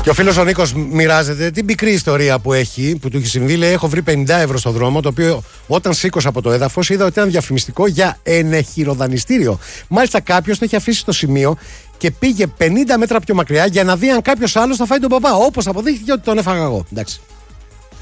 Και ο φίλος ο Νίκος μοιράζεται την πικρή ιστορία που του έχει συμβεί. Λέει: έχω βρει 50 ευρώ στο δρόμο, το οποίο όταν σήκωσα από το έδαφος είδα ότι ήταν διαφημιστικό για ενεχειροδανιστήριο. Μάλιστα, κάποιος το έχει αφήσει στο σημείο και πήγε 50 μέτρα πιο μακριά για να δει αν κάποιος άλλος θα φάει τον παπά. Όπως αποδείχθηκε ότι τον έφαγα εγώ. Εντάξει.